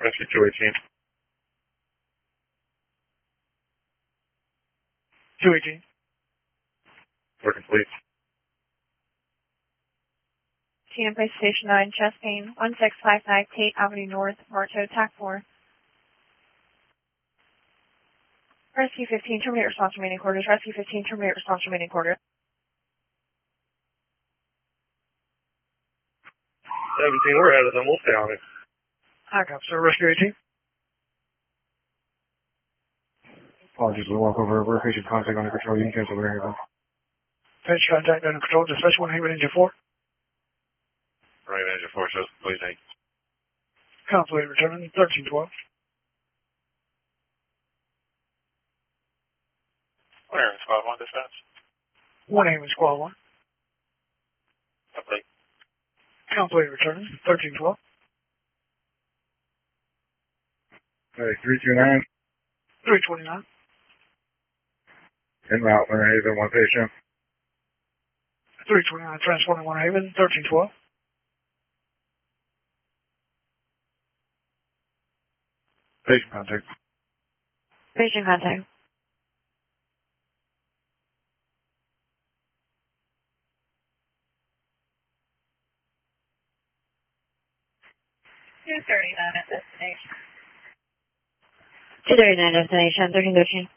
Rescue 218. 218. We're complete. Tampa Station 9, chest pain, 1655 Tate Avenue North, Marto, TAC 4. Rescue 15, terminate response remaining quarters. Rescue 15, terminate response remaining quarters. 17, we're ahead of them. We'll stay on it. Hi, cop, sir. Rescue 18. Apologies, we'll walk over. We're patient contact under control. You can cancel the area. Patient contact under control. Dispatch 1 Haven Engine 4. Right, Engine 4 shows complete. Thank you. Consulate returning 1312. Where in Squad 1 dispatch? 1 Haven Squad 1. Complete. Consulate returning 1312. Hey, 329. 329. En route, Winter Haven, one patient. 329, transporting 1 Haven 1312. Patient contact. Patient contact. $239 at destination. 239 destination, 1313.